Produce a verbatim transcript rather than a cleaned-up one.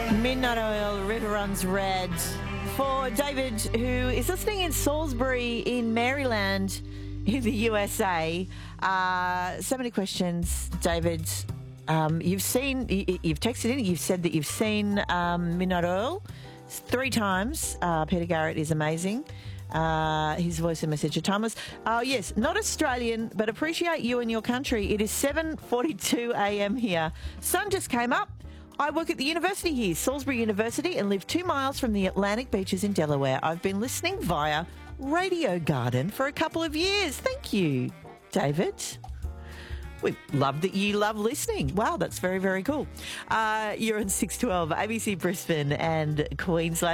Midnight Oil, River Runs Red. For David, who is listening in Salisbury in Maryland in the U S A. Uh, so many questions, David. Um, you've seen, you, you've texted in, you've said that you've seen um, Midnight Oil three times. Uh, Peter Garrett is amazing. Uh, his voice and message are timeless. Oh, yes, not Australian, but appreciate you and your country. It is seven forty-two a.m. here. Sun just came up. I work at the university here, Salisbury University, and live two miles from the Atlantic beaches in Delaware. I've been listening via Radio Garden for a couple of years. Thank you, David. We love that you love listening. Wow, that's very, very cool. Uh, you're on six twelve, A B C Brisbane and Queensland.